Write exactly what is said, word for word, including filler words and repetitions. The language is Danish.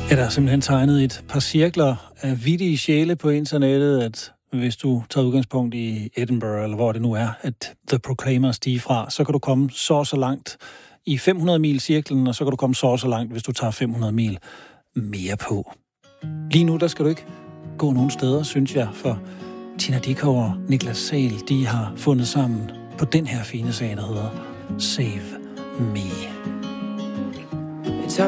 Ja, der er simpelthen tegnet et par cirkler af vittige sjæle på internettet, at hvis du tager udgangspunkt i Edinburgh, eller hvor det nu er, at The Proclaimers de er fra, så kan du komme så og så langt i fem hundrede mil cirklen, og så kan du komme så og så langt, hvis du tager fem hundrede mil mere på. Lige nu, der skal du ikke gå nogen steder, synes jeg, for Tina Dickow og Niklas Sahl, de har fundet sammen på den her fine sag, der hedder Save Me.